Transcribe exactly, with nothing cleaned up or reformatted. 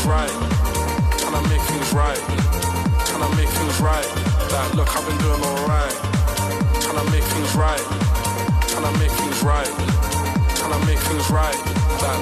right. Trying to make things right. Trying to make things right. Like, look, I've been doing alright. Trying to make things right. Trying to make things right. Trying to make things right. Like,